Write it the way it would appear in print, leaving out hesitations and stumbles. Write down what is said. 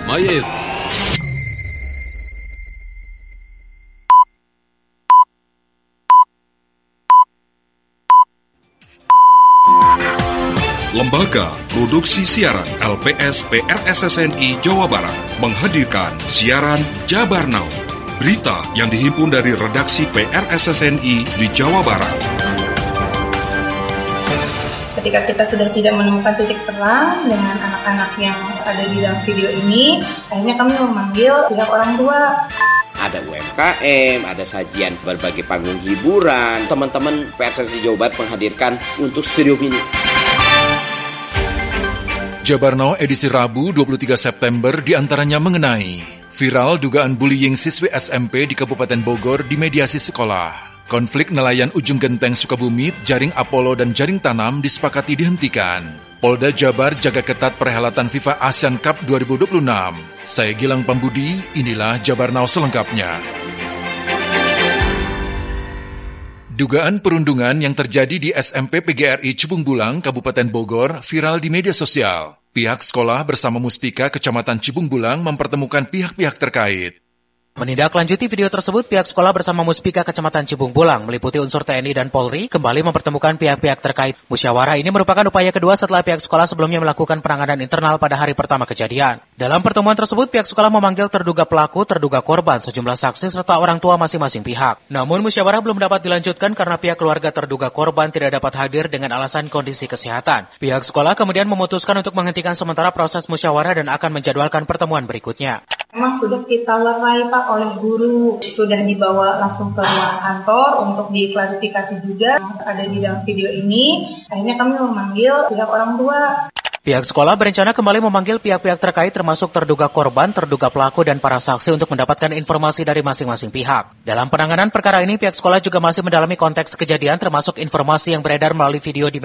Mayet. Lembaga Produksi Siaran LPS PRSSNI Jawa Barat menghadirkan siaran Jabar Now. Berita yang dihimpun dari redaksi PRSSNI di Jawa Barat. Ketika kita sudah tidak menemukan titik terang dengan anak-anak yang ada di dalam video ini, akhirnya kami memanggil pihak orang tua. Ada UMKM, ada sajian berbagai panggung hiburan. Teman-teman PRSSNI Jawa Barat menghadirkan untuk studio ini. Jabar Now edisi Rabu 23 September diantaranya mengenai viral dugaan bullying siswi SMP di Kabupaten Bogor di mediasi sekolah. Konflik nelayan ujung genteng Sukabumi, jaring Apollo dan jaring tanam disepakati dihentikan. Polda Jabar jaga ketat perhelatan FIFA Asian Cup 2026. Saya Gilang Pambudi, inilah Jabar Now selengkapnya. Dugaan perundungan yang terjadi di SMP PGRI Cibung Bulang, Kabupaten Bogor, viral di media sosial. Pihak sekolah bersama Muspika Kecamatan Cibung Bulang mempertemukan pihak-pihak terkait. Menindaklanjuti video tersebut, pihak sekolah bersama Muspika Kecamatan Cibung Bulang meliputi unsur TNI dan Polri kembali mempertemukan pihak-pihak terkait. Musyawarah ini merupakan upaya kedua setelah pihak sekolah sebelumnya melakukan penanganan internal pada hari pertama kejadian. Dalam pertemuan tersebut, pihak sekolah memanggil terduga pelaku, terduga korban, sejumlah saksi serta orang tua masing-masing pihak. Namun musyawarah belum dapat dilanjutkan karena pihak keluarga terduga korban tidak dapat hadir dengan alasan kondisi kesehatan. Pihak sekolah kemudian memutuskan untuk menghentikan sementara proses musyawarah dan akan menjadwalkan pertemuan berikutnya. Memang sudah kita lerai Pak oleh guru, sudah dibawa langsung ke ruang kantor untuk diklarifikasi juga. Ada di dalam video ini, akhirnya kami memanggil pihak orang tua. Pihak sekolah berencana kembali memanggil pihak-pihak terkait termasuk terduga korban, terduga pelaku, dan para saksi untuk mendapatkan informasi dari masing-masing pihak. Dalam penanganan perkara ini, pihak sekolah juga masih mendalami konteks kejadian termasuk informasi yang beredar melalui video di